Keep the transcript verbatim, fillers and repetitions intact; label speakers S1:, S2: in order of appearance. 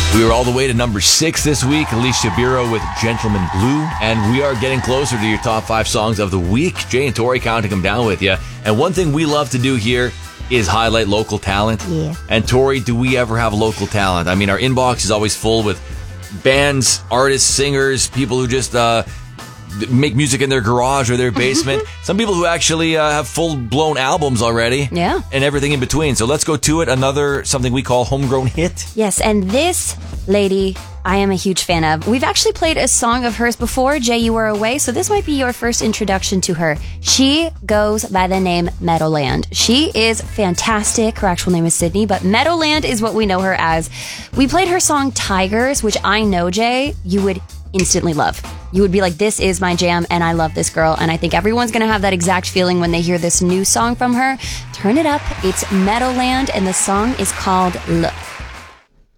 S1: We were all the way to number six this week. Alicia Biro with Gentleman Blue. And we are getting closer to your top five songs of the week. Jay and Tori counting them down with you. And one thing we love to do here is highlight local talent.
S2: Yeah.
S1: And Tori, do we ever have local talent? I mean, our inbox is always full with bands, artists, singers, people who just uh, make music in their garage or their basement. Some people who actually uh, have full-blown albums already.
S2: Yeah.
S1: And everything in between. So let's go to it. Another, something we call homegrown hit.
S2: Yes, and this lady, I am a huge fan of. We've actually played a song of hers before, Jay, You Were Away, so this might be your first introduction to her. She goes by the name Meadowland. She is fantastic. Her actual name is Sydney, but Meadowland is what we know her as. We played her song Tigers, which I know, Jay, you would instantly love. You would be like, this is my jam, and I love this girl. And I think everyone's going to have that exact feeling when they hear this new song from her. Turn it up. It's Meadowland, and the song is called Look.